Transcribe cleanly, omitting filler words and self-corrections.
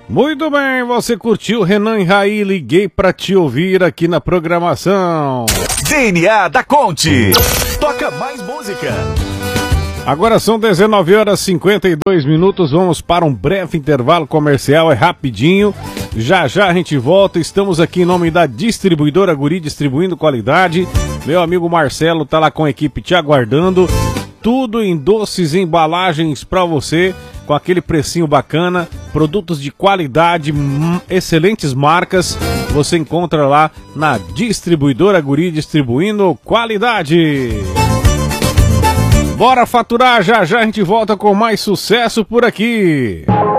Muito bem, você curtiu Renan e Raí, liguei pra te ouvir aqui na programação. DNA da Conte. Toca mais música. Agora são 19 horas e 52 minutos, vamos para um breve intervalo comercial, é rapidinho. Já já a gente volta, estamos aqui em nome da distribuidora Guri, distribuindo qualidade. Meu amigo Marcelo tá lá com a equipe te aguardando. Tudo em doces e embalagens para você, com aquele precinho bacana, produtos de qualidade, excelentes marcas, você encontra lá na distribuidora Guri, distribuindo qualidade. Bora faturar, já já a gente volta com mais sucesso por aqui.